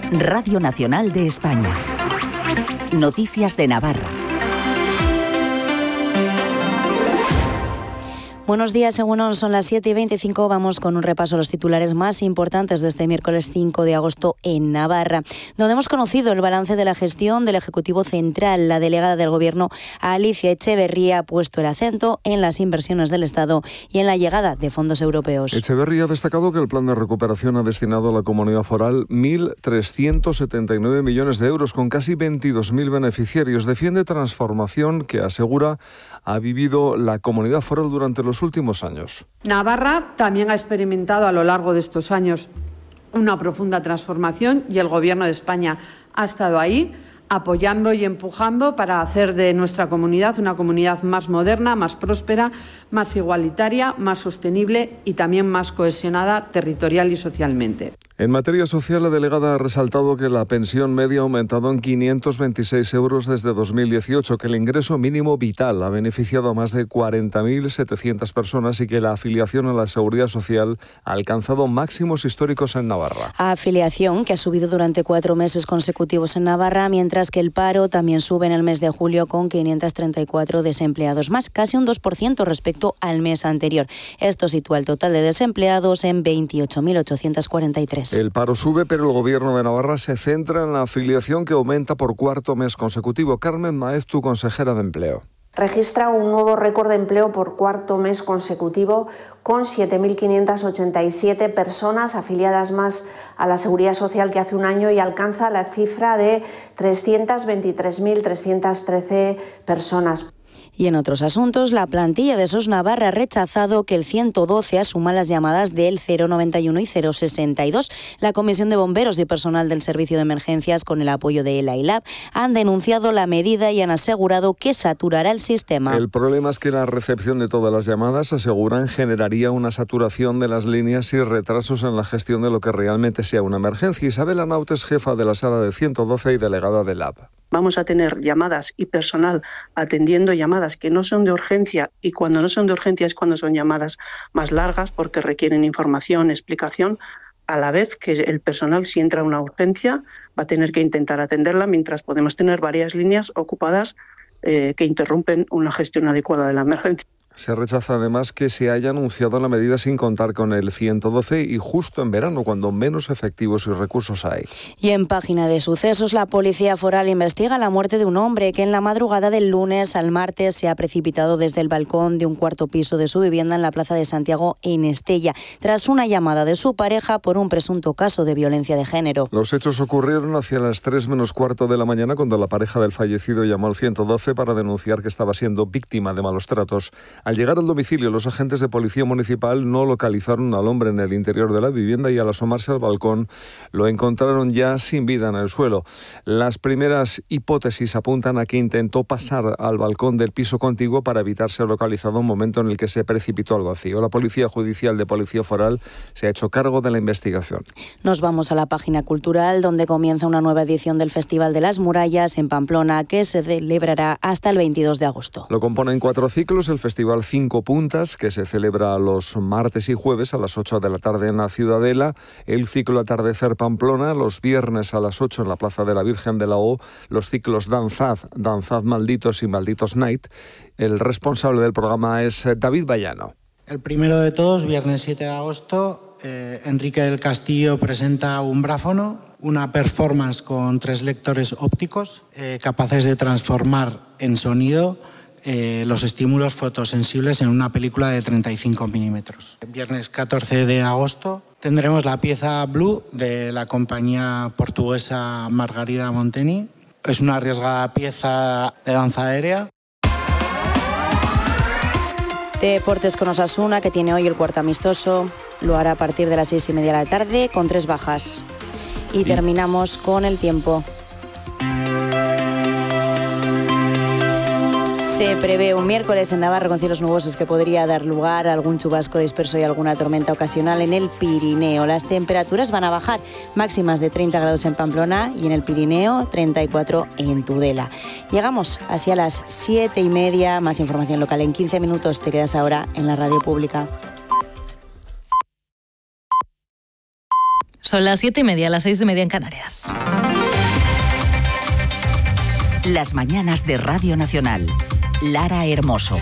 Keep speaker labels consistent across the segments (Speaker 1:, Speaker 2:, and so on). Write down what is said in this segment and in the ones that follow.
Speaker 1: Radio Nacional de España. Noticias de Navarra.
Speaker 2: Buenos días, según son las 7:25, vamos con un repaso a los titulares más importantes de este miércoles 5 de agosto en Navarra, donde hemos conocido el balance de la gestión del Ejecutivo Central. La delegada del Gobierno, Alicia Echeverría, ha puesto el acento en las inversiones del Estado y en la llegada de fondos europeos.
Speaker 3: Echeverría ha destacado que el plan de recuperación ha destinado a la comunidad foral 1.379 millones de euros, con casi 22.000 beneficiarios. Defiende transformación que, asegura, ha vivido la comunidad foral durante los últimos años.
Speaker 4: Navarra también ha experimentado a lo largo de estos años una profunda transformación y el Gobierno de España ha estado ahí apoyando y empujando para hacer de nuestra comunidad una comunidad más moderna, más próspera, más igualitaria, más sostenible y también más cohesionada territorial y socialmente.
Speaker 3: En materia social, la delegada ha resaltado que la pensión media ha aumentado en 526 euros desde 2018, que el ingreso mínimo vital ha beneficiado a más de 40.700 personas y que la afiliación a la Seguridad Social ha alcanzado máximos históricos en Navarra.
Speaker 2: Afiliación que ha subido durante 4 meses consecutivos en Navarra, mientras que el paro también sube en el mes de julio con 534 desempleados, más casi un 2% respecto al mes anterior. Esto sitúa el total de desempleados en 28.843.
Speaker 3: El paro sube, pero el Gobierno de Navarra se centra en la afiliación, que aumenta por 4º mes consecutivo. Carmen Maeztu, consejera de Empleo.
Speaker 5: Registra un nuevo récord de empleo por 4º mes consecutivo, con 7.587 personas afiliadas más a la Seguridad Social que hace un año, y alcanza la cifra de 323.313 personas.
Speaker 2: Y en otros asuntos, la plantilla de SOS Navarra ha rechazado que el 112 asuma las llamadas del 091 y 062. La Comisión de Bomberos y personal del Servicio de Emergencias, con el apoyo de ELA y LAB, han denunciado la medida y han asegurado que saturará el sistema.
Speaker 3: El problema es que la recepción de todas las llamadas, aseguran, generaría una saturación de las líneas y retrasos en la gestión de lo que realmente sea una emergencia. Isabel Anaut es jefa de la sala de 112 y delegada de LAB.
Speaker 6: Vamos a tener llamadas y personal atendiendo llamadas que no son de urgencia, y cuando no son de urgencia es cuando son llamadas más largas porque requieren información, explicación, a la vez que el personal, si entra una urgencia, va a tener que intentar atenderla, mientras podemos tener varias líneas ocupadas que interrumpen una gestión adecuada de la emergencia.
Speaker 3: Se rechaza además que se haya anunciado la medida sin contar con el 112 y justo en verano, cuando menos efectivos y recursos hay.
Speaker 2: Y en página de sucesos, la Policía Foral investiga la muerte de un hombre que en la madrugada del lunes al martes se ha precipitado desde el balcón de un 4º piso de su vivienda en la Plaza de Santiago, en Estella, tras una llamada de su pareja por un presunto caso de violencia de género.
Speaker 3: Los hechos ocurrieron hacia las 3 menos cuarto de la mañana, cuando la pareja del fallecido llamó al 112 para denunciar que estaba siendo víctima de malos tratos. Al llegar al domicilio, los agentes de policía municipal no localizaron al hombre en el interior de la vivienda y al asomarse al balcón lo encontraron ya sin vida en el suelo. Las primeras hipótesis apuntan a que intentó pasar al balcón del piso contiguo para evitar ser localizado, un momento en el que se precipitó al vacío. La Policía Judicial de Policía Foral se ha hecho cargo de la investigación.
Speaker 2: Nos vamos a la página cultural, donde comienza una nueva edición del Festival de las Murallas en Pamplona, que se celebrará hasta el 22 de agosto.
Speaker 3: Lo componen 4 ciclos: el Festival 5 Puntas, que se celebra los martes y jueves a las 8 de la tarde en la Ciudadela; el ciclo Atardecer Pamplona, los viernes a las 8 en la Plaza de la Virgen de la O; los ciclos Danzad Malditos y Malditos Night. El responsable del programa es David Vallano.
Speaker 7: El primero de todos, viernes 7 de agosto, Enrique del Castillo presenta Umbráfono, una performance con 3 lectores ópticos capaces de transformar en sonido los estímulos fotosensibles en una película de 35 milímetros. El viernes 14 de agosto tendremos la pieza Blue de la compañía portuguesa Margarida Monteni. Es una arriesgada pieza de danza aérea.
Speaker 2: Deportes con Osasuna, que tiene hoy el cuarto amistoso. Lo hará a partir de las 6:30 de la tarde con 3 bajas. Y terminamos con el tiempo. Se prevé un miércoles en Navarra con cielos nubosos que podría dar lugar a algún chubasco disperso y alguna tormenta ocasional en el Pirineo. Las temperaturas van a bajar, máximas de 30 grados en Pamplona y en el Pirineo 34 en Tudela. Llegamos así a las 7:30, más información local en 15 minutos. Te quedas ahora en la radio pública.
Speaker 8: Son las 7:30, las 6:30 en Canarias.
Speaker 1: Las mañanas de Radio Nacional. Lara Hermoso.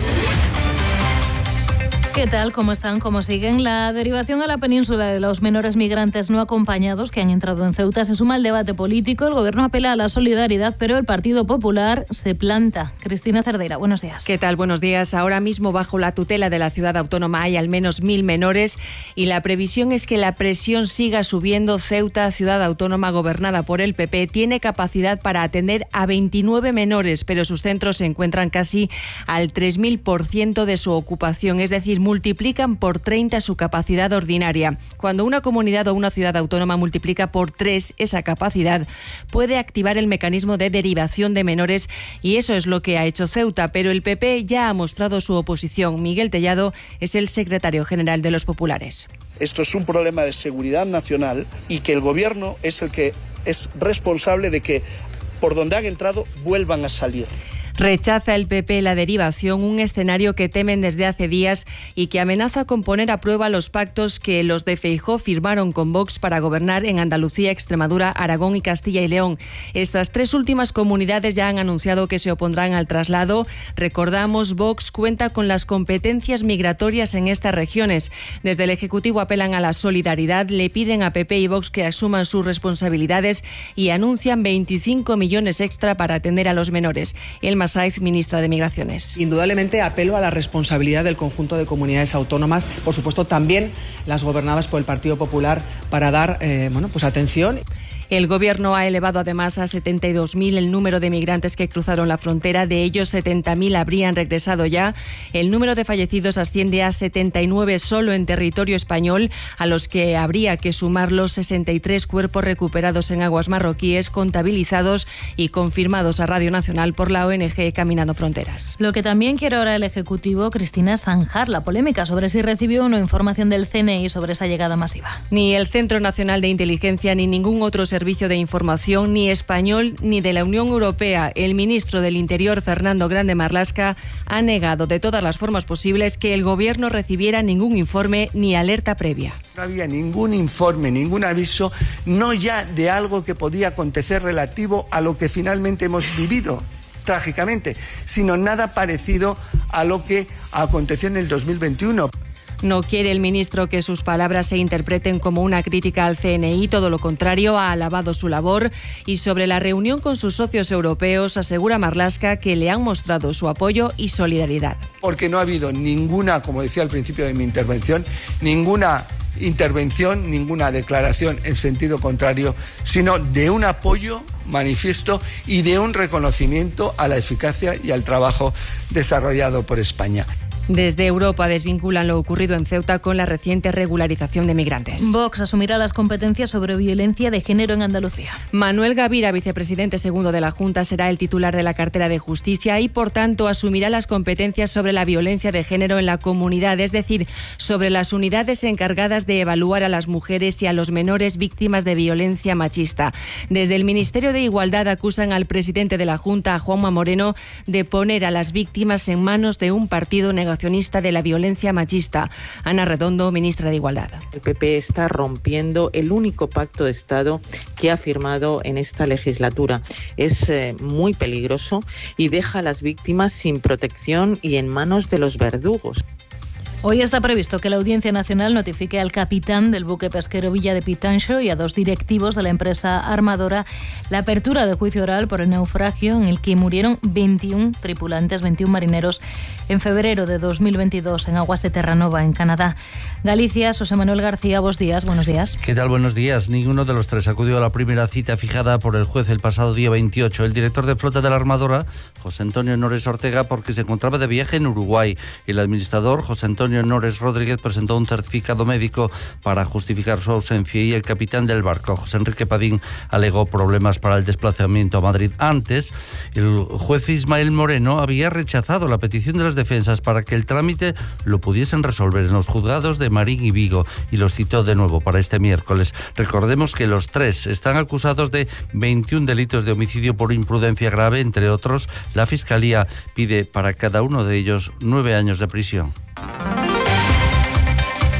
Speaker 8: ¿Qué tal? ¿Cómo están? ¿Cómo siguen? La derivación a la península de los menores migrantes no acompañados que han entrado en Ceuta se suma al debate político. El Gobierno apela a la solidaridad, pero el Partido Popular se planta. Cristina Cerdeira, buenos días.
Speaker 9: ¿Qué tal? Buenos días. Ahora mismo, bajo la tutela de la ciudad autónoma, hay al menos 1.000 menores y la previsión es que la presión siga subiendo. Ceuta, ciudad autónoma gobernada por el PP, tiene capacidad para atender a 29 menores, pero sus centros se encuentran casi al 3.000% de su ocupación, es decir, multiplican por 30 su capacidad ordinaria. Cuando una comunidad o una ciudad autónoma multiplica por 3 esa capacidad, puede activar el mecanismo de derivación de menores y eso es lo que ha hecho Ceuta, pero el PP ya ha mostrado su oposición. Miguel Tellado es el secretario general de los populares.
Speaker 10: Esto es un problema de seguridad nacional y que el Gobierno es el que es responsable de que por donde han entrado vuelvan a salir.
Speaker 9: Rechaza el PP la derivación, un escenario que temen desde hace días y que amenaza con poner a prueba los pactos que los de Feijóo firmaron con Vox para gobernar en Andalucía, Extremadura, Aragón y Castilla y León. Estas tres últimas comunidades ya han anunciado que se opondrán al traslado. Recordamos, Vox cuenta con las competencias migratorias en estas regiones. Desde el Ejecutivo apelan a la solidaridad, le piden a PP y Vox que asuman sus responsabilidades y anuncian 25 millones extra para atender a los menores. Saiz, ministra de Migraciones.
Speaker 11: Indudablemente apelo a la responsabilidad del conjunto de comunidades autónomas, por supuesto también las gobernadas por el Partido Popular, para dar atención.
Speaker 9: El Gobierno ha elevado además a 72.000 el número de migrantes que cruzaron la frontera. De ellos, 70.000 habrían regresado ya. El número de fallecidos asciende a 79 solo en territorio español, a los que habría que sumar los 63 cuerpos recuperados en aguas marroquíes, contabilizados y confirmados a Radio Nacional por la ONG Caminando Fronteras.
Speaker 8: Lo que también quiere ahora el Ejecutivo, Cristina, es zanjar la polémica sobre si recibió o no información del CNI sobre esa llegada masiva.
Speaker 9: Ni el Centro Nacional de Inteligencia ni ningún otro servicio de información, ni español ni de la Unión Europea. El ministro del Interior, Fernando Grande Marlaska, ha negado de todas las formas posibles que el Gobierno recibiera ningún informe ni alerta previa.
Speaker 12: No había ningún informe, ningún aviso, no ya de algo que podía acontecer relativo a lo que finalmente hemos vivido trágicamente, sino nada parecido a lo que aconteció en el 2021.
Speaker 9: No quiere el ministro que sus palabras se interpreten como una crítica al CNI, todo lo contrario, ha alabado su labor. Y sobre la reunión con sus socios europeos, asegura Marlaska que le han mostrado su apoyo y solidaridad.
Speaker 12: Porque no ha habido ninguna, como decía al principio de mi intervención, ninguna intervención, ninguna declaración en sentido contrario, sino de un apoyo manifiesto y de un reconocimiento a la eficacia y al trabajo desarrollado por España.
Speaker 9: Desde Europa desvinculan lo ocurrido en Ceuta con la reciente regularización de migrantes.
Speaker 8: Vox asumirá las competencias sobre violencia de género en Andalucía.
Speaker 9: Manuel Gavira, vicepresidente segundo de la Junta, será el titular de la cartera de Justicia y, por tanto, asumirá las competencias sobre la violencia de género en la comunidad, es decir, sobre las unidades encargadas de evaluar a las mujeres y a los menores víctimas de violencia machista. Desde el Ministerio de Igualdad acusan al presidente de la Junta, a Juanma Moreno, de poner a las víctimas en manos de un partido negacionista de la violencia machista. Ana Redondo, ministra de Igualdad.
Speaker 13: El PP está rompiendo el único pacto de Estado que ha firmado en esta legislatura. Es muy peligroso y deja a las víctimas sin protección y en manos de los verdugos.
Speaker 8: Hoy está previsto que la Audiencia Nacional notifique al capitán del buque pesquero Villa de Pitancho y a 2 directivos de la empresa armadora la apertura de juicio oral por el naufragio en el que murieron 21 tripulantes, 21 marineros, en febrero de 2022 en aguas de Terranova, en Canadá. Galicia, José Manuel García, buenos días.
Speaker 14: ¿Qué tal? Buenos días. Ninguno de los tres acudió a la primera cita fijada por el juez el pasado día 28. El director de flota de la armadora, José Antonio Nores Ortega, porque se encontraba de viaje en Uruguay. Y el administrador, José Antonio Nores Rodríguez, presentó un certificado médico para justificar su ausencia y el capitán del barco, José Enrique Padín, alegó problemas para el desplazamiento a Madrid. Antes, el juez Ismael Moreno había rechazado la petición de las defensas para que el trámite lo pudiesen resolver en los juzgados de Marín y Vigo y los citó de nuevo para este miércoles. Recordemos que los tres están acusados de 21 delitos de homicidio por imprudencia grave, entre otros. La Fiscalía pide para cada uno de ellos 9 años de prisión.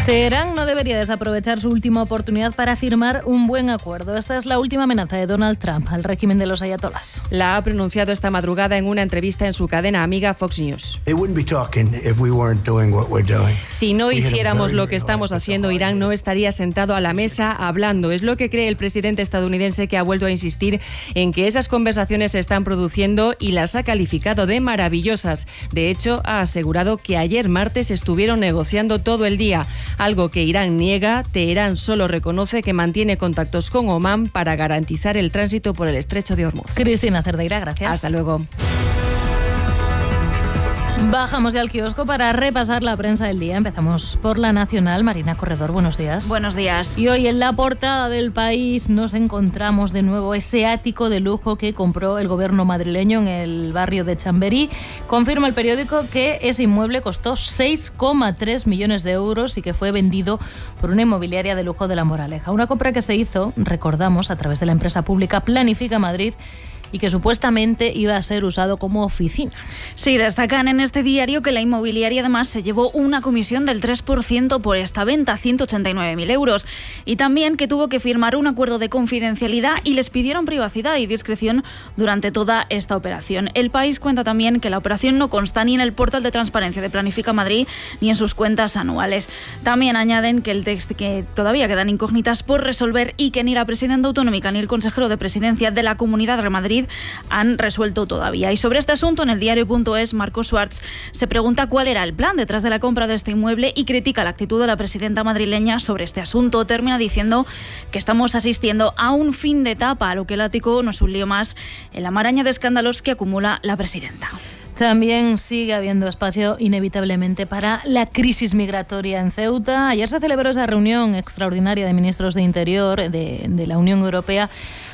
Speaker 8: Teherán no debería desaprovechar su última oportunidad para firmar un buen acuerdo. Esta es la última amenaza de Donald Trump al régimen de los ayatolás.
Speaker 9: La ha pronunciado esta madrugada en una entrevista en su cadena amiga Fox News. Si no hiciéramos lo que estamos haciendo, Irán no estaría sentado a la mesa hablando. Es lo que cree el presidente estadounidense, que ha vuelto a insistir en que esas conversaciones se están produciendo y las ha calificado de maravillosas. De hecho, ha asegurado que ayer martes estuvieron negociando todo el día. Algo que Irán niega. Teherán solo reconoce que mantiene contactos con Omán para garantizar el tránsito por el estrecho de Hormuz.
Speaker 8: Cristina Cerdeira, gracias.
Speaker 9: Hasta luego.
Speaker 8: Bajamos ya al kiosco para repasar la prensa del día. Empezamos por La Nacional. Marina Corredor, buenos días.
Speaker 15: Buenos días.
Speaker 8: Y hoy en la portada del País nos encontramos de nuevo ese ático de lujo que compró el gobierno madrileño en el barrio de Chamberí. Confirma el periódico que ese inmueble costó 6,3 millones de euros y que fue vendido por una inmobiliaria de lujo de La Moraleja. Una compra que se hizo, recordamos, a través de la empresa pública Planifica Madrid, y que supuestamente iba a ser usado como oficina.
Speaker 15: Sí, destacan en este diario que la inmobiliaria además se llevó una comisión del 3% por esta venta, 189.000 euros, y también que tuvo que firmar un acuerdo de confidencialidad y les pidieron privacidad y discreción durante toda esta operación. El País cuenta también que la operación no consta ni en el portal de transparencia de Planifica Madrid ni en sus cuentas anuales. También añaden que el texto que todavía quedan incógnitas por resolver y que ni la presidenta autonómica ni el consejero de presidencia de la Comunidad de Madrid han resuelto todavía. Y sobre este asunto, en el diario.es, Marco Schwartz se pregunta cuál era el plan detrás de la compra de este inmueble y critica la actitud de la presidenta madrileña sobre este asunto. Termina diciendo que estamos asistiendo a un fin de etapa, a lo que el ático no es un lío más en la maraña de escándalos que acumula la presidenta.
Speaker 8: También sigue habiendo espacio inevitablemente para la crisis migratoria en Ceuta. Ayer se celebró esa reunión extraordinaria de ministros de Interior de la Unión Europea.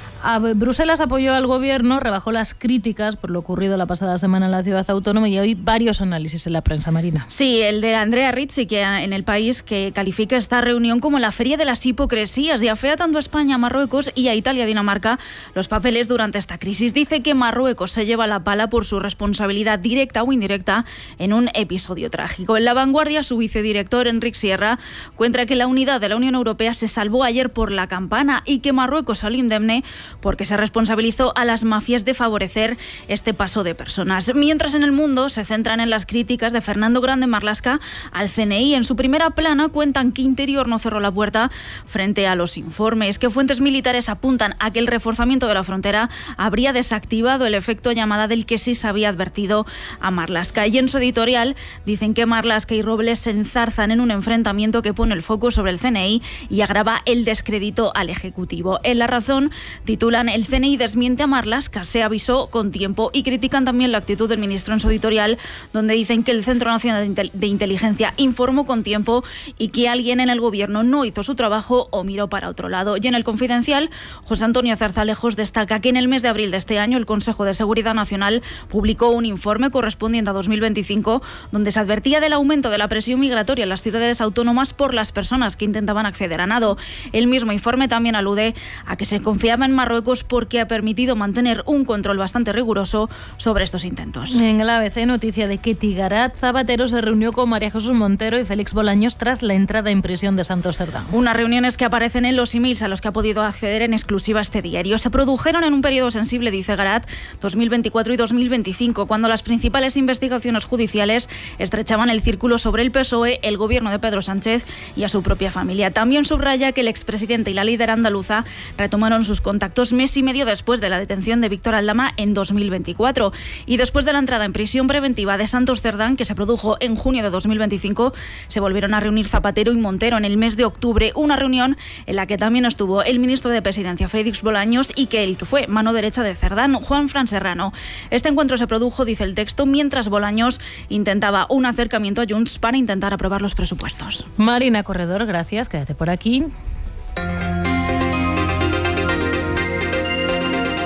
Speaker 8: Bruselas apoyó al gobierno, rebajó las críticas por lo ocurrido la pasada semana en la ciudad autónoma, y hoy varios análisis en la prensa, Marina.
Speaker 15: Sí, el de Andrea Rizzi, que en El País, que califica esta reunión como la feria de las hipocresías y afea tanto a España, a Marruecos y a Italia, Dinamarca, los papeles durante esta crisis. Dice que Marruecos se lleva la pala por su responsabilidad directa o indirecta en un episodio trágico. En La Vanguardia, su vicedirector, Enric Sierra, cuenta que la unidad de la Unión Europea se salvó ayer por la campana y que Marruecos salió indemne porque se responsabilizó a las mafias de favorecer este paso de personas. Mientras en El Mundo se centran en las críticas de Fernando Grande Marlaska al CNI. En su primera plana cuentan que Interior no cerró la puerta frente a los informes, que fuentes militares apuntan a que el reforzamiento de la frontera habría desactivado el efecto llamada del que sí se había advertido a Marlaska. Y en su editorial dicen que Marlaska y Robles se enzarzan en un enfrentamiento que pone el foco sobre el CNI y agrava el descrédito al Ejecutivo. En La Razón titulan: el CNI desmiente a Marlaska, se avisó con tiempo, y critican también la actitud del ministro en su editorial, donde dicen que el Centro Nacional de Inteligencia informó con tiempo y que alguien en el gobierno no hizo su trabajo o miró para otro lado. Y en El Confidencial, José Antonio Zarzalejos destaca que en el mes de abril de este año el Consejo de Seguridad Nacional publicó un informe correspondiente a 2025 donde se advertía del aumento de la presión migratoria en las ciudades autónomas por las personas que intentaban acceder a nado. El mismo informe también alude a que se confiaba en Marruecos porque ha permitido mantener un control bastante riguroso sobre estos intentos.
Speaker 8: En el ABC, noticia de que Tigarat Zapatero se reunió con María Jesús Montero y Félix Bolaños tras la entrada en prisión de Santos Cerdán.
Speaker 15: Unas reuniones que aparecen en los emails a los que ha podido acceder en exclusiva este diario. Se produjeron en un periodo sensible, dice Garat, 2024 y 2025, cuando las principales investigaciones judiciales estrechaban el círculo sobre el PSOE, el gobierno de Pedro Sánchez y a su propia familia. También subraya que el expresidente y la líder andaluza retomaron sus contactos mes y medio después de la detención de Víctor Aldama en 2024. Y después de la entrada en prisión preventiva de Santos Cerdán, que se produjo en junio de 2025, se volvieron a reunir Zapatero y Montero en el mes de octubre, una reunión en la que también estuvo el ministro de Presidencia, Félix Bolaños, y que el que fue mano derecha de Cerdán, Juanfran Serrano. Este encuentro se produjo, dice el texto, mientras Bolaños intentaba un acercamiento a Junts para intentar aprobar los presupuestos.
Speaker 8: Marina Corredor, gracias, quédate por aquí.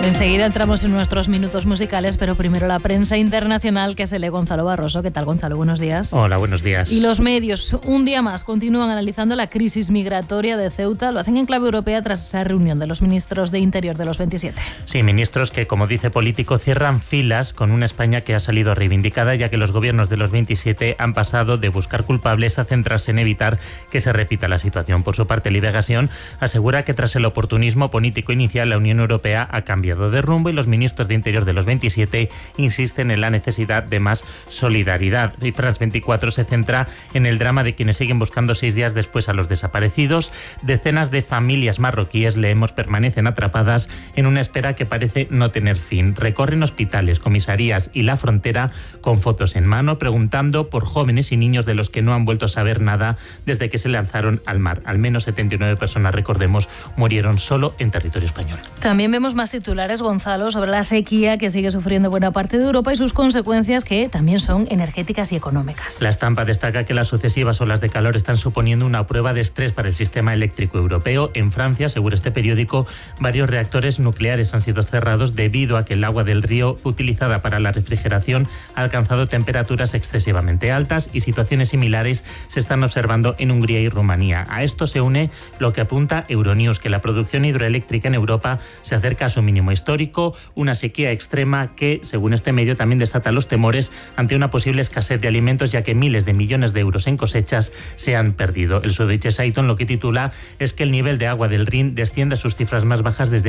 Speaker 8: Enseguida entramos en nuestros minutos musicales, pero primero la prensa internacional que se lee Gonzalo Barroso. ¿Qué tal, Gonzalo? Buenos días.
Speaker 16: Hola, buenos días.
Speaker 8: Y los medios, un día más, continúan analizando la crisis migratoria de Ceuta. Lo hacen en clave europea tras esa reunión de los ministros de Interior de los 27.
Speaker 16: Sí, ministros que, como dice Político, cierran filas con una España que ha salido reivindicada, ya que los gobiernos de los 27 han pasado de buscar culpables a centrarse en evitar que se repita la situación. Por su parte, Liberación asegura que tras el oportunismo político inicial, la Unión Europea ha cambiado de rumbo y los ministros de Interior de los 27 insisten en la necesidad de más solidaridad. Y France 24 se centra en el drama de quienes siguen buscando 6 días después a los desaparecidos. Decenas de familias marroquíes, leemos, permanecen atrapadas en una espera que parece no tener fin. Recorren hospitales, comisarías y la frontera con fotos en mano, preguntando por jóvenes y niños de los que no han vuelto a saber nada desde que se lanzaron al mar. Al menos 79 personas, recordemos, murieron solo en territorio español.
Speaker 8: También vemos más titulares, Gonzalo, sobre la sequía que sigue sufriendo buena parte de Europa y sus consecuencias, que también son energéticas y económicas.
Speaker 16: La estampa destaca que las sucesivas olas de calor están suponiendo una prueba de estrés para el sistema eléctrico europeo. En Francia, según este periódico, varios reactores nucleares han sido cerrados debido a que el agua del río utilizada para la refrigeración ha alcanzado temperaturas excesivamente altas, y situaciones similares se están observando en Hungría y Rumanía. A esto se une lo que apunta Euronews, que la producción hidroeléctrica en Europa se acerca a su mínimo histórico, una sequía extrema que, según este medio, también desata los temores ante una posible escasez de alimentos, ya que miles de millones de euros en cosechas se han perdido. El Süddeutsche Zeitung lo que titula es que el nivel de agua del Rin desciende a sus cifras más bajas desde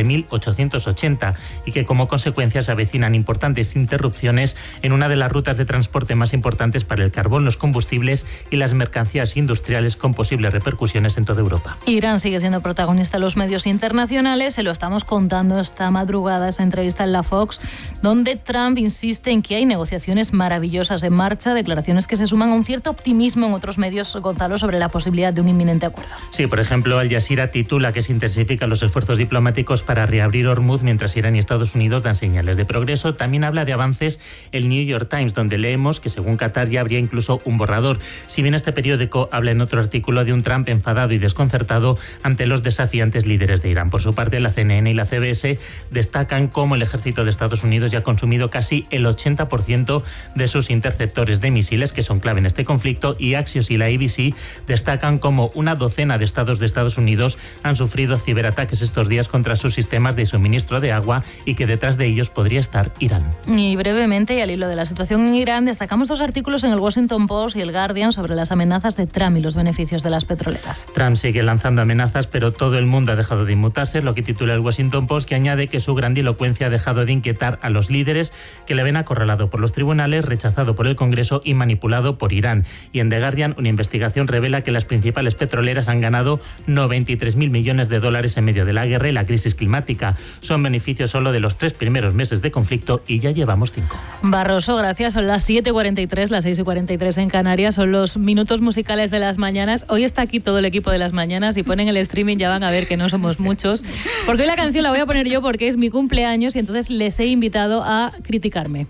Speaker 16: 1880 y que como consecuencia se avecinan importantes interrupciones en una de las rutas de transporte más importantes para el carbón, los combustibles y las mercancías industriales, con posibles repercusiones en toda Europa.
Speaker 8: Irán sigue siendo protagonista en los medios internacionales, se lo estamos contando esta madrugada, esa entrevista en la Fox, donde Trump insiste en que hay negociaciones maravillosas en marcha, declaraciones que se suman a un cierto optimismo en otros medios, Gonzalo, sobre la posibilidad de un inminente acuerdo.
Speaker 16: Sí, por ejemplo, Al Jazeera titula que se intensifican los esfuerzos diplomáticos para reabrir Hormuz, mientras Irán y Estados Unidos dan señales de progreso. También habla de avances el New York Times, donde leemos que según Qatar ya habría incluso un borrador. Si bien este periódico habla en otro artículo de un Trump enfadado y desconcertado ante los desafiantes líderes de Irán. Por su parte, la CNN y la CBS destacan cómo el ejército de Estados Unidos ya ha consumido casi el 80% de sus interceptores de misiles, que son clave en este conflicto, y Axios y la ABC destacan cómo una docena de estados de Estados Unidos han sufrido ciberataques estos días contra sus sistemas de suministro de agua y que detrás de ellos podría estar Irán.
Speaker 8: Y brevemente, y al hilo de la situación en Irán, destacamos 2 artículos en el Washington Post y el Guardian sobre las amenazas de Trump y los beneficios de las petroleras.
Speaker 16: Trump sigue lanzando amenazas, pero todo el mundo ha dejado de inmutarse, lo que titula el Washington Post, que añade que su grandilocuencia ha dejado de inquietar a los líderes, que le ven acorralado por los tribunales, rechazado por el Congreso y manipulado por Irán. Y en The Guardian, una investigación revela que las principales petroleras han ganado 93.000 millones de dólares en medio de la guerra y la crisis climática. Son beneficios solo de los 3 primeros meses de conflicto y ya llevamos 5.
Speaker 8: Barroso, gracias. Son las 7:43, las 6:43 en Canarias. Son los minutos musicales de las mañanas. Hoy está aquí todo el equipo de las mañanas y ponen el streaming, ya van a ver que no somos muchos. Porque hoy la canción la voy a poner yo porque es mi cumpleaños y entonces les he invitado a criticarme.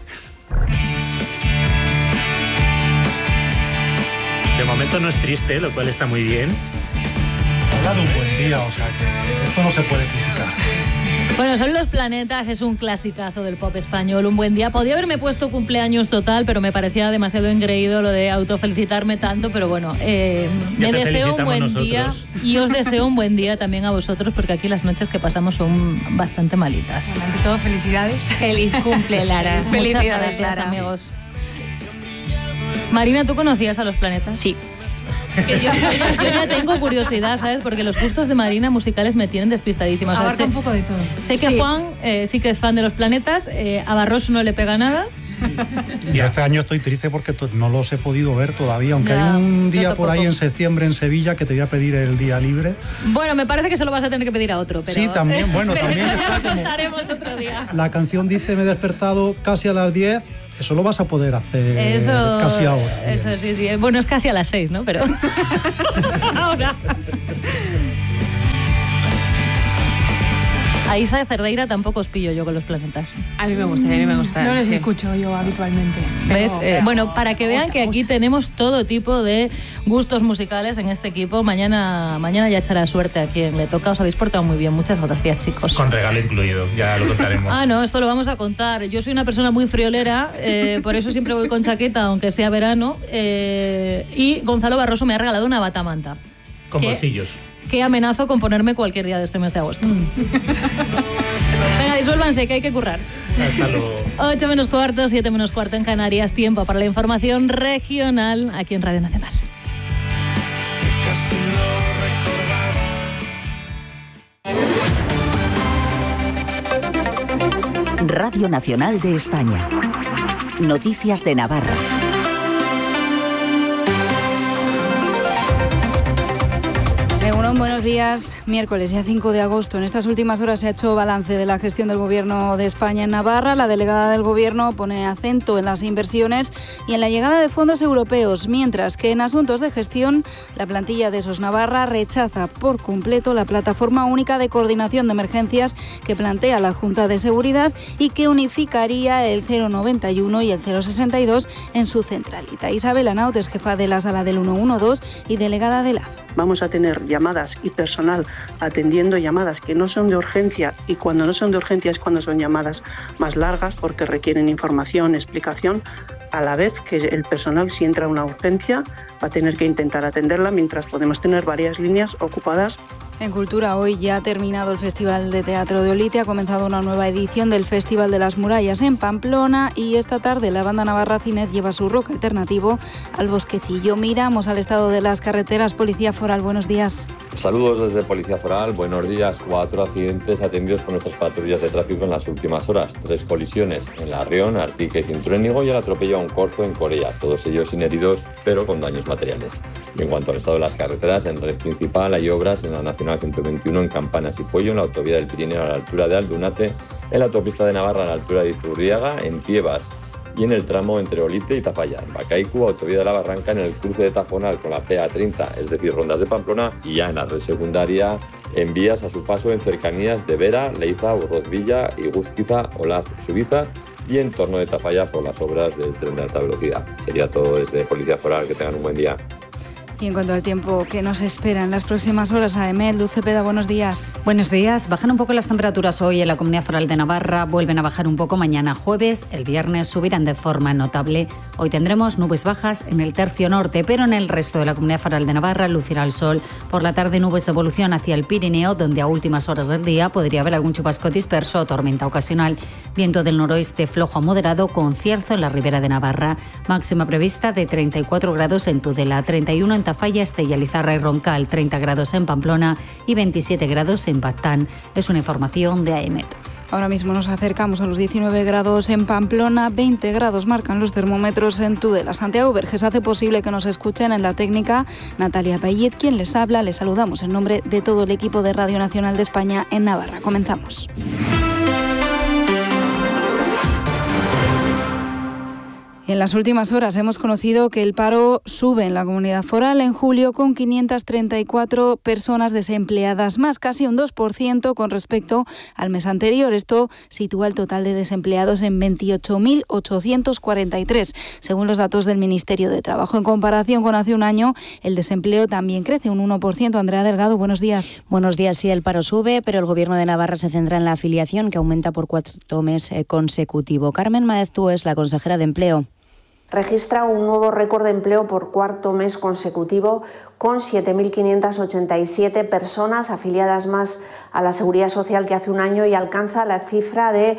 Speaker 16: De momento no es triste, lo cual está muy bien.
Speaker 17: Habla de un buen día, o sea que esto no se puede criticar.
Speaker 8: Bueno, son Los Planetas, es un clasicazo del pop español, un buen día. Podía haberme puesto cumpleaños total, pero me parecía demasiado engreído lo de autofelicitarme tanto, pero bueno, me deseo un buen día y os deseo un buen día también a vosotros, porque aquí las noches que pasamos son bastante malitas.
Speaker 18: Bueno, ante todo, felicidades.
Speaker 8: Feliz cumple, Lara.
Speaker 18: Felicidades,
Speaker 8: muchas gracias,
Speaker 18: Lara.
Speaker 8: amigos. Marina, ¿tú conocías a Los Planetas?
Speaker 18: Sí.
Speaker 8: Que yo ya tengo curiosidad, ¿sabes? Porque los gustos de Marina musicales me tienen despistadísima.
Speaker 18: Abarca un poco de todo.
Speaker 8: Sé que Juan sí que es fan de Los Planetas, a Barroso no le pega nada.
Speaker 17: Y este año estoy triste porque no los he podido ver todavía, aunque
Speaker 8: Ya,
Speaker 17: hay un día
Speaker 8: yo
Speaker 17: por ahí
Speaker 8: tampoco.
Speaker 17: en septiembre en Sevilla que te voy a pedir el día libre.
Speaker 8: Bueno, me parece que se lo vas a tener que pedir a otro, pero...
Speaker 17: Sí, también, bueno,
Speaker 8: pero
Speaker 17: también
Speaker 8: eso ya
Speaker 17: está
Speaker 8: lo
Speaker 17: como-
Speaker 8: contaremos otro día.
Speaker 17: La canción dice: me he despertado casi a las 10. Eso lo vas a poder hacer
Speaker 8: Eso,
Speaker 17: casi ahora. Bien.
Speaker 8: Eso sí, sí. Bueno, es casi a las 6, ¿no? Pero ahora. A Isa de Cerdeira tampoco os pillo yo con los planetas.
Speaker 19: A mí me gusta.
Speaker 18: No les escucho yo habitualmente.
Speaker 8: ¿Ves? Bueno, para que vean que aquí tenemos todo tipo de gustos musicales en este equipo. Mañana ya echará suerte a quien le toca. Os habéis portado muy bien. Muchas gracias, chicos.
Speaker 16: Con regalo incluido, ya lo contaremos.
Speaker 8: No, esto lo vamos a contar. Yo soy una persona muy friolera, por eso siempre voy con chaqueta, aunque sea verano. Y Gonzalo Barroso me ha regalado una batamanta.
Speaker 16: Con bolsillos.
Speaker 8: Que amenazo con ponerme cualquier día de este mes de agosto. Venga, disuélvanse, que hay que currar.
Speaker 16: Hasta luego.
Speaker 8: 8 menos cuarto, 7 menos cuarto en Canarias. Tiempo para la información regional aquí en Radio Nacional.
Speaker 1: Radio Nacional de España. Noticias de Navarra.
Speaker 20: Buenos días. Miércoles, ya 5 de agosto. En estas últimas horas se ha hecho balance de la gestión del Gobierno de España en Navarra. La delegada del Gobierno pone acento en las inversiones y en la llegada de fondos europeos, mientras que en asuntos de gestión, la plantilla de SOS Navarra rechaza por completo la plataforma única de coordinación de emergencias que plantea la Junta de Seguridad y que unificaría el 091 y el 062 en su centralita. Isabel Anaut es jefa de la sala del 112 y delegada de la.
Speaker 6: Vamos a tener llamadas y personal atendiendo llamadas que no son de urgencia, y cuando no son de urgencia es cuando son llamadas más largas porque requieren información, explicación, a la vez que el personal, si entra una urgencia, va a tener que intentar atenderla mientras podemos tener varias líneas ocupadas.
Speaker 20: En Cultura, hoy ya ha terminado el Festival de Teatro de Olite, ha comenzado una nueva edición del Festival de las Murallas en Pamplona y esta tarde la banda navarra Cinet lleva su rock alternativo al Bosquecillo. Miramos al estado de las carreteras. Policía Foral, buenos días.
Speaker 21: Saludos desde Policía Foral, buenos días. 4 accidentes atendidos por nuestras patrullas de tráfico en las últimas horas. 3 colisiones en La Rión, Artique y Cintruénigo y el atropello a un corzo en Corella. Todos ellos sin heridos, pero con daños materiales. Y en cuanto al estado de las carreteras, en red principal hay obras en la Nacional 121 en Campanas y Puello, en la autovía del Pirineo a la altura de Aldunate, en la autopista de Navarra a la altura de Izurriaga, en Tiebas y en el tramo entre Olite y Tafalla, en Bacaicu, autovía de la Barranca, en el cruce de Tajonal con la PA30, es decir, Rondas de Pamplona, y ya en la red secundaria en vías a su paso en cercanías de Vera, Leiza, Urrozvilla, Iguzquiza, Olaz, Subiza y en torno de Tafalla por las obras del tren de alta velocidad. Sería todo desde Policía Foral, que tengan un buen día.
Speaker 20: Y en cuanto al tiempo que nos espera en las próximas horas, AEMET, Luz Cepeda, buenos días.
Speaker 22: Buenos días. Bajan un poco las temperaturas hoy en la Comunidad Foral de Navarra, vuelven a bajar un poco mañana jueves, el viernes subirán de forma notable. Hoy tendremos nubes bajas en el tercio norte, pero en el resto de la Comunidad Foral de Navarra lucirá el sol. Por la tarde nubes de evolución hacia el Pirineo, donde a últimas horas del día podría haber algún chubasco disperso o tormenta ocasional. Viento del noroeste flojo a moderado con cierzo en la ribera de Navarra. Máxima prevista de 34 grados en Tudela, 31 en Tafalla, Estella, Lizarra y Roncal, 30 grados en Pamplona y 27 grados en Baztán. Es una información de AEMET.
Speaker 20: Ahora mismo nos acercamos a los 19 grados en Pamplona, 20 grados marcan los termómetros en Tudela. Santiago Verges hace posible que nos escuchen en la técnica. Natalia Payet, quien les habla, les saludamos en nombre de todo el equipo de Radio Nacional de España en Navarra. Comenzamos. En las últimas horas hemos conocido que el paro sube en la Comunidad Foral en julio con 534 personas desempleadas, más casi un 2% con respecto al mes anterior. Esto sitúa el total de desempleados en 28.843, según los datos del Ministerio de Trabajo. En comparación con hace un año, el desempleo también crece un 1%. Andrea Delgado, buenos días.
Speaker 2: Buenos días. Sí, el paro sube, pero el Gobierno de Navarra se centra en la afiliación, que aumenta por 4 meses consecutivo. Carmen Maeztu es la consejera de Empleo.
Speaker 5: Registra un nuevo récord de empleo por cuarto mes consecutivo, con 7.587 personas afiliadas más a la Seguridad Social que hace un año, y alcanza la cifra de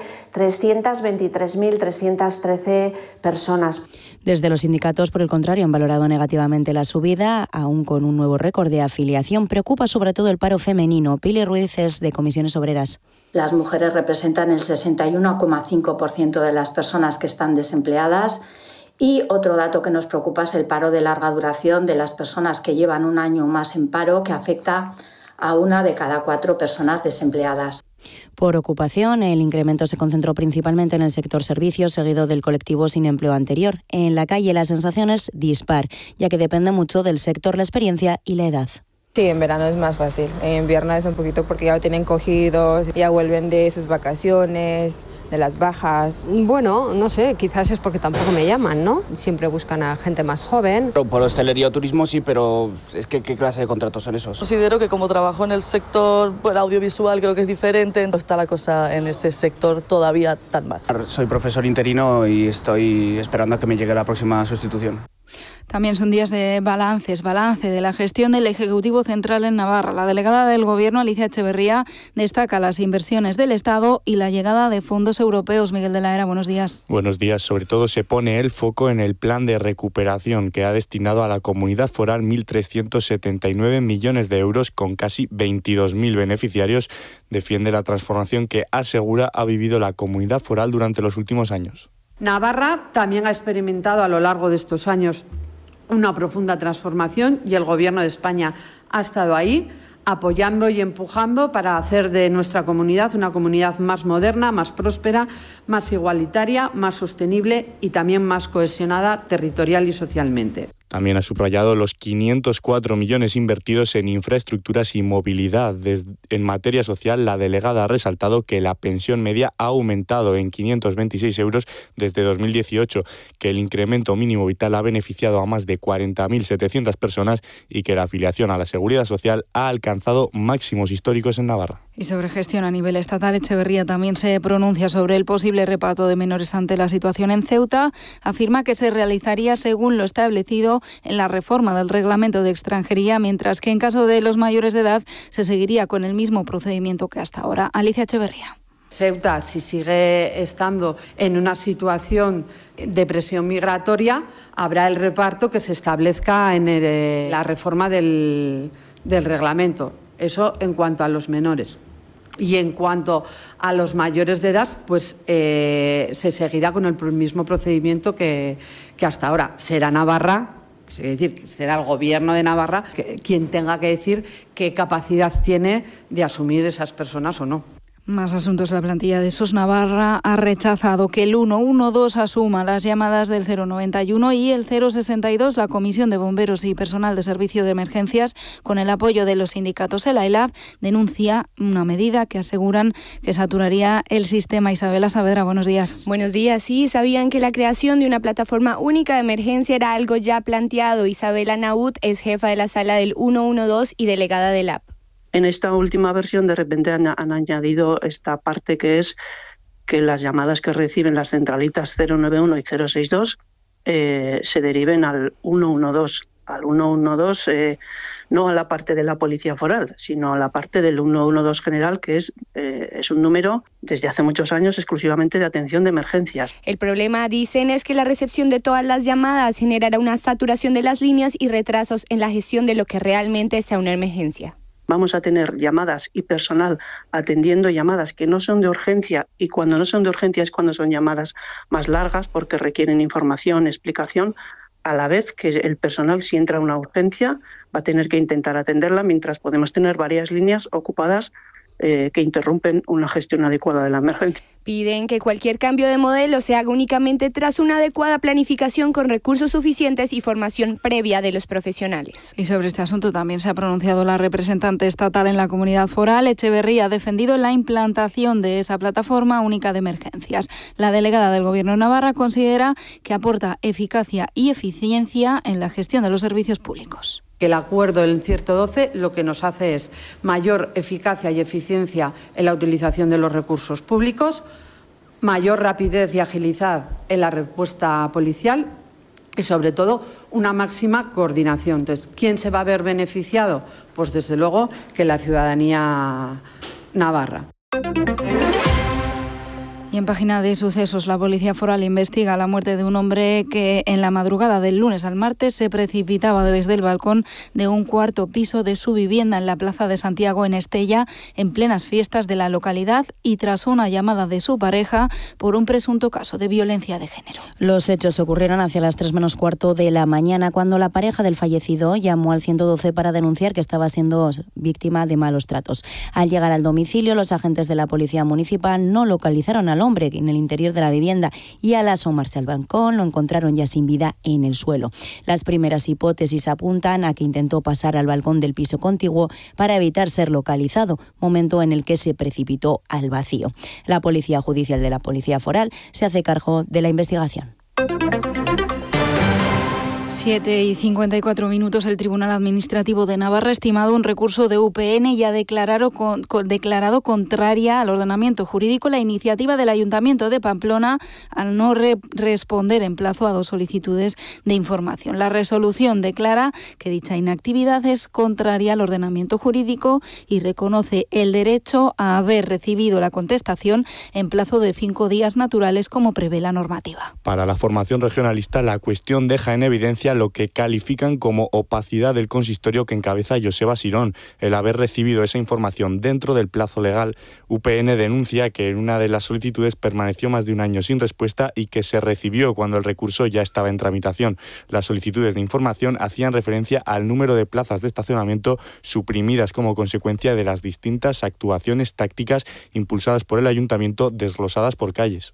Speaker 5: 323.313 personas.
Speaker 2: Desde los sindicatos, por el contrario, han valorado negativamente la subida, aún con un nuevo récord de afiliación. Preocupa sobre todo el paro femenino. Pili Ruiz es de Comisiones Obreras.
Speaker 23: Las mujeres representan el 61,5% de las personas que están desempleadas. Y otro dato que nos preocupa es el paro de larga duración de las personas que llevan un año más en paro, que afecta a 1 de cada 4 personas desempleadas.
Speaker 2: Por ocupación, el incremento se concentró principalmente en el sector servicios, seguido del colectivo sin empleo anterior. En la calle la sensación es dispar, ya que depende mucho del sector, la experiencia y la edad.
Speaker 3: Sí, en verano es más fácil. En invierno es un poquito porque ya lo tienen cogido, ya vuelven de sus vacaciones, de las bajas.
Speaker 4: Bueno, no sé, quizás es porque tampoco me llaman, ¿no? Siempre buscan a gente más joven.
Speaker 19: Por hostelería o turismo sí, pero es que ¿qué clase de contratos son esos?
Speaker 24: Considero que como trabajo en el sector audiovisual creo que es diferente, no está la cosa en ese sector todavía tan mal.
Speaker 19: Soy profesor interino y estoy esperando a que me llegue la próxima sustitución.
Speaker 20: También son días de balance de la gestión del Ejecutivo Central en Navarra. La delegada del Gobierno, Alicia Echeverría, destaca las inversiones del Estado y la llegada de fondos europeos. Miguel de la Era, buenos días.
Speaker 25: Buenos días. Sobre todo se pone el foco en el plan de recuperación que ha destinado a la comunidad foral 1.379 millones de euros con casi 22.000 beneficiarios. Defiende la transformación que asegura ha vivido la comunidad foral durante los últimos años.
Speaker 26: Navarra también ha experimentado a lo largo de estos años una profunda transformación y el Gobierno de España ha estado ahí apoyando y empujando para hacer de nuestra comunidad una comunidad más moderna, más próspera, más igualitaria, más sostenible y también más cohesionada territorial y socialmente.
Speaker 25: También ha subrayado los 504 millones invertidos en infraestructuras y movilidad. En materia social, la delegada ha resaltado que la pensión media ha aumentado en 526 euros desde 2018, que el incremento mínimo vital ha beneficiado a más de 40.700 personas y que la afiliación a la Seguridad Social ha alcanzado máximos históricos en Navarra.
Speaker 20: Y sobre gestión a nivel estatal, Echeverría también se pronuncia sobre el posible reparto de menores ante la situación en Ceuta. Afirma que se realizaría según lo establecido en la reforma del reglamento de extranjería, mientras que en caso de los mayores de edad se seguiría con el mismo procedimiento que hasta ahora. Alicia Echeverría.
Speaker 26: Ceuta, si sigue estando en una situación de presión migratoria, habrá el reparto que se establezca en la reforma del reglamento. Eso en cuanto a los menores. Y en cuanto a los mayores de edad, pues se seguirá con el mismo procedimiento que hasta ahora. Será Navarra, es decir, será el Gobierno de Navarra quien tenga que decir qué capacidad tiene de asumir esas personas o no.
Speaker 20: Más asuntos. La plantilla de SOS Navarra ha rechazado que el 112 asuma las llamadas del 091 y el 062. La Comisión de Bomberos y Personal de Servicio de Emergencias, con el apoyo de los sindicatos el AELAB, denuncia una medida que aseguran que saturaría el sistema. Isabela Saavedra, buenos días.
Speaker 27: Buenos días. Sí, sabían que la creación de una plataforma única de emergencia era algo ya planteado. Isabela Naut es jefa de la sala del 112 y delegada del AP.
Speaker 6: En esta última versión de repente han añadido esta parte que es que las llamadas que reciben las centralitas 091 y 062 se deriven al 112. Al 112 no a la parte de la Policía Foral, sino a la parte del 112 general, que es un número desde hace muchos años exclusivamente de atención de emergencias.
Speaker 27: El problema, dicen, es que la recepción de todas las llamadas generará una saturación de las líneas y retrasos en la gestión de lo que realmente sea una emergencia.
Speaker 6: Vamos a tener llamadas y personal atendiendo llamadas que no son de urgencia, y cuando no son de urgencia es cuando son llamadas más largas porque requieren información, explicación, a la vez que el personal, si entra una urgencia, va a tener que intentar atenderla, mientras podemos tener varias líneas ocupadas que interrumpen una gestión adecuada de la emergencia.
Speaker 27: Piden que cualquier cambio de modelo se haga únicamente tras una adecuada planificación con recursos suficientes y formación previa de los profesionales.
Speaker 20: Y sobre este asunto también se ha pronunciado la representante estatal en la comunidad foral. Echeverría ha defendido la implantación de esa plataforma única de emergencias. La delegada del Gobierno de Navarra considera que aporta eficacia y eficiencia en la gestión de los servicios públicos.
Speaker 26: Que el acuerdo del 112 lo que nos hace es mayor eficacia y eficiencia en la utilización de los recursos públicos, mayor rapidez y agilidad en la respuesta policial y, sobre todo, una máxima coordinación. Entonces, ¿quién se va a ver beneficiado? Pues, desde luego, que la ciudadanía navarra.
Speaker 20: Y en página de sucesos, la Policía Foral investiga la muerte de un hombre que en la madrugada del lunes al martes se precipitaba desde el balcón de un cuarto piso de su vivienda en la Plaza de Santiago, en Estella, en plenas fiestas de la localidad, y tras una llamada de su pareja por un presunto caso de violencia de género.
Speaker 2: Los hechos ocurrieron hacia las 3 menos cuarto de la mañana, cuando la pareja del fallecido llamó al 112 para denunciar que estaba siendo víctima de malos tratos. Al llegar al domicilio, los agentes de la Policía Municipal no localizaron al hombre en el interior de la vivienda y al asomarse al balcón lo encontraron ya sin vida en el suelo. Las primeras hipótesis apuntan a que intentó pasar al balcón del piso contiguo para evitar ser localizado, momento en el que se precipitó al vacío. La Policía Judicial de la Policía Foral se hace cargo de la investigación.
Speaker 20: 7:54. El Tribunal Administrativo de Navarra ha estimado un recurso de UPN y ha declarado contraria al ordenamiento jurídico la iniciativa del Ayuntamiento de Pamplona al no responder en plazo a 2 solicitudes de información. La resolución declara que dicha inactividad es contraria al ordenamiento jurídico y reconoce el derecho a haber recibido la contestación en plazo de 5 días naturales como prevé la normativa.
Speaker 25: Para la formación regionalista, la cuestión deja en evidencia lo que califican como opacidad del consistorio que encabeza Joseba Sirón, el haber recibido esa información dentro del plazo legal. UPN denuncia que en una de las solicitudes permaneció más de un año sin respuesta y que se recibió cuando el recurso ya estaba en tramitación. Las solicitudes de información hacían referencia al número de plazas de estacionamiento suprimidas como consecuencia de las distintas actuaciones tácticas impulsadas por el Ayuntamiento desglosadas por calles.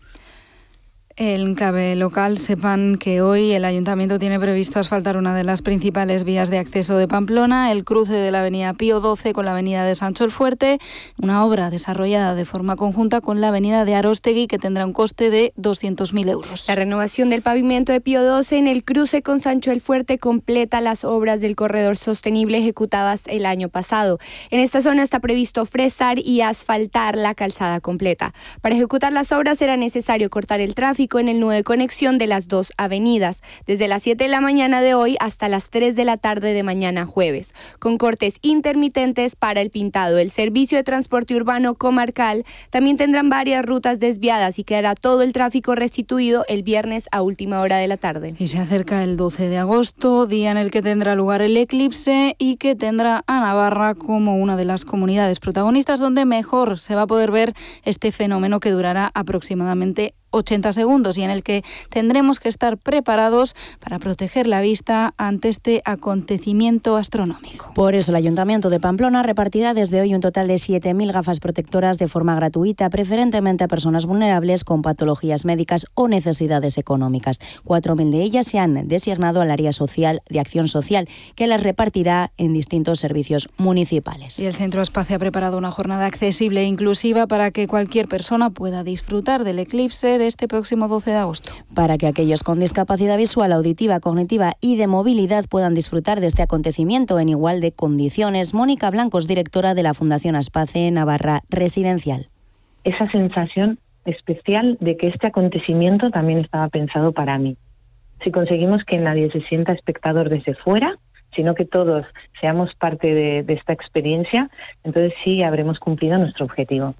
Speaker 20: En clave local, sepan que hoy el Ayuntamiento tiene previsto asfaltar una de las principales vías de acceso de Pamplona, el cruce de la avenida Pío XII con la avenida de Sancho el Fuerte, una obra desarrollada de forma conjunta con la avenida de Aróstegui que tendrá un coste de 200.000 euros.
Speaker 27: La renovación del pavimento de Pío XII en el cruce con Sancho el Fuerte completa las obras del corredor sostenible ejecutadas el año pasado. En esta zona está previsto fresar y asfaltar la calzada completa. Para ejecutar las obras será necesario cortar el tráfico en el nudo de conexión de las 2 avenidas, desde las 7 de la mañana de hoy hasta las 3 de la tarde de mañana jueves, con cortes intermitentes para el pintado. El Servicio de Transporte Urbano Comarcal también tendrán varias rutas desviadas y quedará todo el tráfico restituido el viernes a última hora de la tarde.
Speaker 20: Y se acerca el 12 de agosto, día en el que tendrá lugar el eclipse y que tendrá a Navarra como una de las comunidades protagonistas donde mejor se va a poder ver este fenómeno que durará aproximadamente 80 segundos y en el que tendremos que estar preparados para proteger la vista ante este acontecimiento astronómico.
Speaker 2: Por eso el Ayuntamiento de Pamplona repartirá desde hoy un total de 7.000 gafas protectoras de forma gratuita, preferentemente a personas vulnerables con patologías médicas o necesidades económicas. 4.000 de ellas se han designado al área social de acción social, que las repartirá en distintos servicios municipales.
Speaker 20: Y el Centro Espacio ha preparado una jornada accesible e inclusiva para que cualquier persona pueda disfrutar del eclipse de este próximo 12 de agosto.
Speaker 2: Para que aquellos con discapacidad visual, auditiva, cognitiva y de movilidad puedan disfrutar de este acontecimiento en igual de condiciones. Mónica Blancos, directora de la Fundación Aspace Navarra Residencial.
Speaker 7: Esa sensación especial de que este acontecimiento también estaba pensado para mí. Si conseguimos que nadie se sienta espectador desde fuera, sino que todos seamos parte de esta experiencia, entonces sí habremos cumplido nuestro objetivo.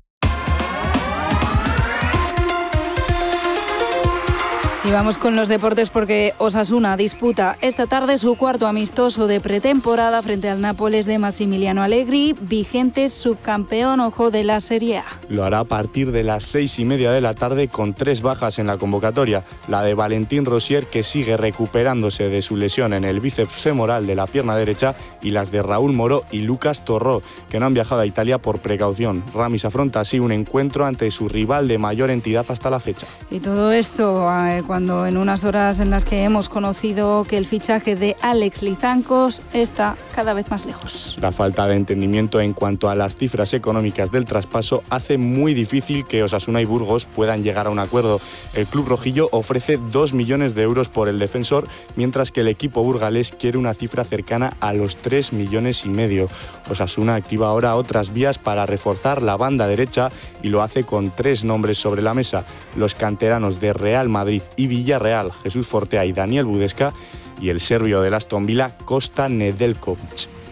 Speaker 20: Y vamos con los deportes porque Osasuna disputa esta tarde su cuarto amistoso de pretemporada frente al Nápoles de Massimiliano Allegri, vigente subcampeón, ojo, de la Serie A.
Speaker 25: Lo hará a partir de las 6:30 de la tarde con 3 bajas en la convocatoria. La de Valentín Rosier, que sigue recuperándose de su lesión en el bíceps femoral de la pierna derecha, y las de Raúl Moro y Lucas Torró, que no han viajado a Italia por precaución. Ramis afronta así un encuentro ante su rival de mayor entidad hasta la fecha.
Speaker 20: Y todo esto cuando en unas horas en las que hemos conocido que el fichaje de Alex Lizancos está cada vez más lejos.
Speaker 25: La falta de entendimiento en cuanto a las cifras económicas del traspaso hace muy difícil que Osasuna y Burgos puedan llegar a un acuerdo. El club rojillo ofrece 2 millones de euros por el defensor, mientras que el equipo burgalés quiere una cifra cercana a los 3,5 millones. Osasuna activa ahora otras vías para reforzar la banda derecha y lo hace con 3 nombres sobre la mesa: los canteranos de Real Madrid y Villarreal, Jesús Fortea y Daniel Budesca, y el serbio del Aston Villa, Kosta Nedeljković.